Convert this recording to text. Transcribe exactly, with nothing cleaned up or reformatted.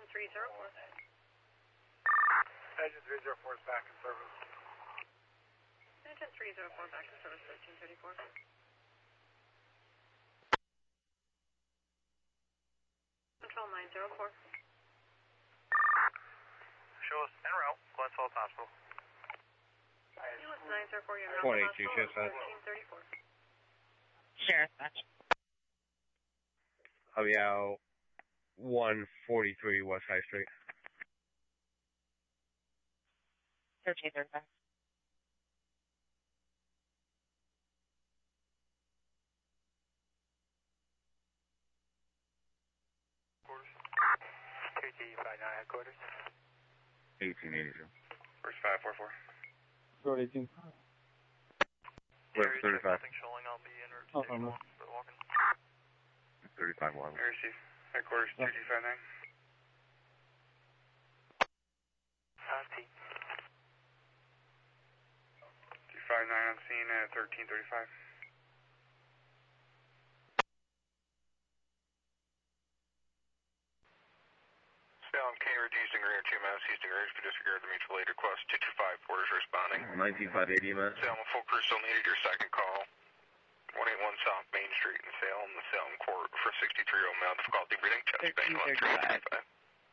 three zero four. Engine three zero four is back in service. Engine three zero four back in service, thirteen thirty-four. Control nine zero four. Show us en route, Glens Falls Hospital. U S nine zero four, you're One in eight two, hospital, just that. thirteen thirty-four. Sheriff, that's I'll be out one forty-three West High Street. thirteen thirty-five. Quarters. K T five nine headquarters. eighteen eighty-two. Where's five four four? Road eighteen. Where's thirty-five? Nothing showing, I'll be in route Oh, station no. one for walking. thirty-five one. I receive. Headquarters two G five nine. T. two five nine on scene at thirteen thirty-five. Salem K, reducing rear two minutes, Houston Ridge, for disregard the mutual aid request, two two five, Porter's responding. nineteen five eighty minutes. Salem, full crew still needed your second call. one eighty-one South Main Street in Salem, the Salem Court for sixty-three oh male difficulty breathing, chest pain, one three five.